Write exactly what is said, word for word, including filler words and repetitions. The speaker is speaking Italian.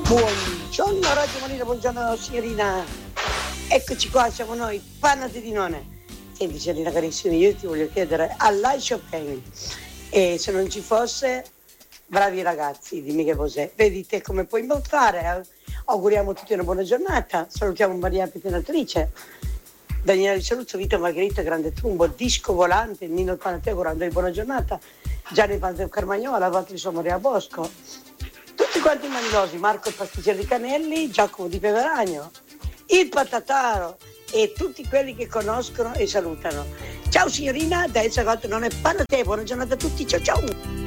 Buongiorno Radio Molino, buongiorno signorina. Eccoci qua, siamo noi, Panna di Dinone. Senti signorina carissima, io ti voglio chiedere all'I Chopin, e se non ci fosse, bravi ragazzi, dimmi che cos'è. Vedi te come puoi fare. Auguriamo a tutti una buona giornata. Salutiamo Maria Pettinatrice, Daniele Saluzzo, Vito Margherita, Grande Trumbo, Disco Volante, Nino Panateo, augurando buona giornata, Gianni Panteo Carmagnola, Patrizio Morea Bosco, tutti quanti manilosi, Marco il pasticcere di Canelli, Giacomo di Peveragno, il Patataro e tutti quelli che conoscono e salutano. Ciao signorina, da Elsa Cotto non è Panateo, buona giornata a tutti, ciao ciao!